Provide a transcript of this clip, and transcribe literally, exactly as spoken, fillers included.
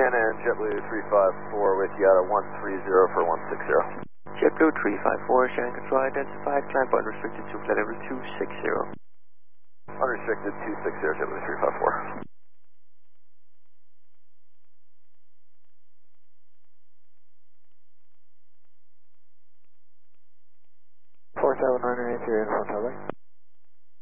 again, and JetBlue three five four with you out of one three zero for one six zero. JetBlue three five four, Shannon Control identified, climb unrestricted to flight level two six zero. Unrestricted two six zero, JetBlue three five four. four seven nine eight, you're in front of